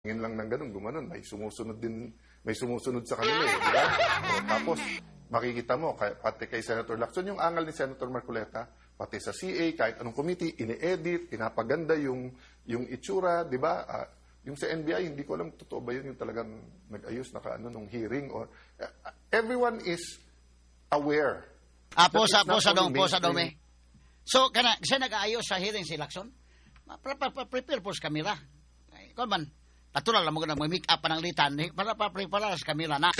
Ngayon lang ng ganun, gumanon, may sumusunod sa kanila eh, di ba? O, tapos, makikita mo, pati kay Senator Lacson, yung angal ni Senator Marcoleta, pati sa CA, kahit anong committee, ini-edit, pinapaganda yung itsura, di ba? Yung sa NBI, hindi ko alam, totoo ba yun yung talagang nag-ayos, nung hearing, or everyone is aware. Posa daw me. So, siya nag-aayos sa hearing si Lacson? Prepare po sa kamera. Kung man, natural lang mo na mag-make up pa ng litan para pa-prepare sa kamera na.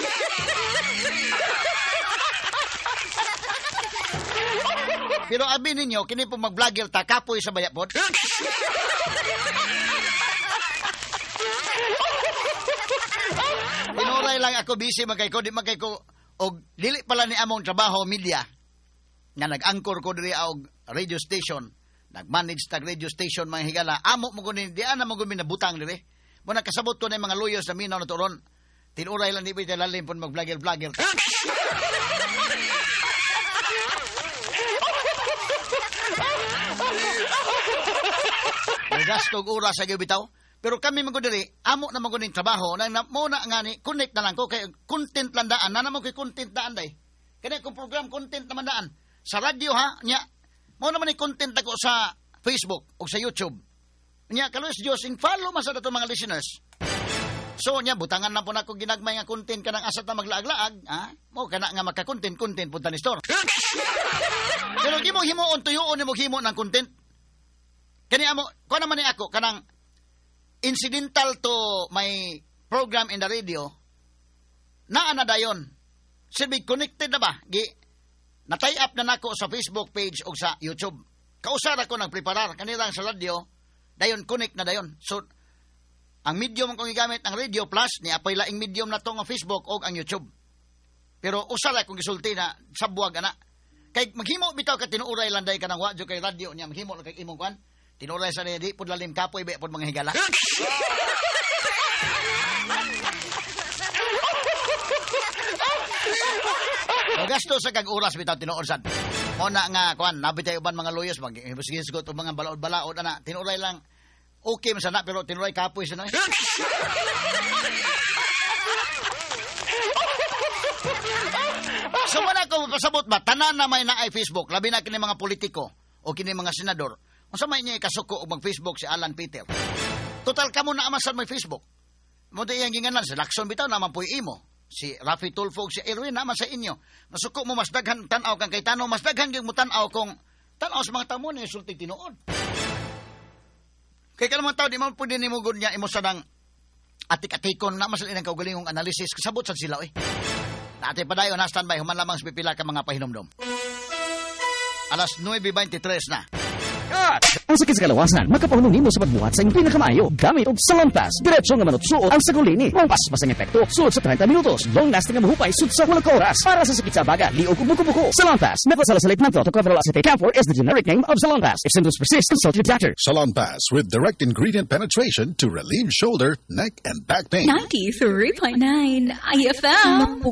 Pero abi ninyo, kini po mag-vlogger ta, kapoy sa bayapod. Tinuray lang ako busy di magkay ko, og dili pala ni among trabaho media, nga nag-anchor ko diri og radio station, nag-manage tag radio station mga higala, amo mo kunin, di ana mo kunin nabutang diri. Mo nakasabot ko na mga lawyers na minaw na turon, tinuray lang di ba lalim po mag-vlogger. Gastog oras sa bitaw. Pero kami magudiri, amo na magunin trabaho, mo na nga ni, connect na lang ko, kay content lang daan, na naman ko'y content daan day. Kaya kung program, content naman daan. Sa radio ha, niya, mo naman ni content ako sa Facebook o sa YouTube. Niya, kaluis Diyos, follow masada itong mga listeners. So, niya, butangan na po na kung ginagmay nga content ka ng asat na maglaag-laag, ha? Mo, kana nga magka-content, punta ni store. Pero di mo himoon, tuyuon ni mo himo ng content. Kani amo, ko naman ni ako, kanang incidental to my program in the radio, naa na dayon. Silbi, connected na ba? Na-tie up na nako sa Facebook page o sa YouTube. Kausar ako nagpreparar. Kanilang sa radio, dayon, connect na dayon. So, ang medium kong igamit, ang Radio Plus, ni-apply laing medium na to ng Facebook o ang YouTube. Pero usara kong gisulti na sa buwag, ana. Kay maghimo bitaw ka tinuuray landay ka ng wadyo kay radio niya, maghimo lang kay imong kwan. Tinuray sa di pud lalim kapoy be pud mga higala. Gasto sa kag oras bitaw tinuorsan. Mo na nga kwan nabitay uban mga lawyers mag-investigate og mga balaod-balaod ana. Tinuray lang okay man sana pero tinuray kapoy sana. So man ako pasabot ba tanan na may naay Facebook labi na kini mga politiko o kini mga senador. Unsa may niya ikasuko og mag-Facebook si Alan Peter. Total kamo na amasan may Facebook. Mo di yang ginganan si Lacson bitaw naman puy imo. Si Rafi Tulfo si Erwin naman sa inyo. Nasuko mo mas daghan tan-aw kang kay Tano, mas daghan gyud mo tan-aw kung tan-aw sa mga tamo ni sulti tinuod. Kay kalamang tao di man pud ni mo gud niya imo sadang atik-atikon na masalin ang kaugalingong analysis kasabot sad sila oy. Dati pa dayon na standby human lamang sa pipila ka mga pahinomdom. Alas 9:23 na. Ang sakit sa kalawasan, makapahulong nimo sa pagbuhat sa iyong pinakamaayo. Gamit og Salon Pass, diretso nga manutsuot ang sagulini. Mong paspas ang epekto, suot sa 30 minutos. Long lasting ang mahupay, suot sa walang oras. Para sa sakit sa baga, liog ug buko-buko. Salon Pass, methylsalicylate manthrotocoverol acetate camphor is the generic name of Salon Pass. If symptoms persist, consult your doctor. Salon Pass with direct ingredient penetration to relieve shoulder, neck, and back pain. 93.9 IFM.